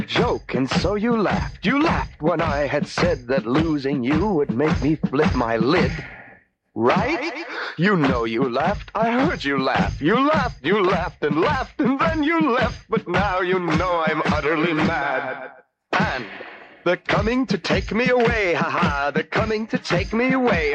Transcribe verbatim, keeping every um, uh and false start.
Joke, and so you laughed. You laughed when I had said that losing you would make me flip my lid. Right? You know you laughed. I heard you laugh. You laughed, you laughed and laughed, and then you left. But now you know I'm utterly mad. And they're coming to take me away, ha ha. They're coming to take me away.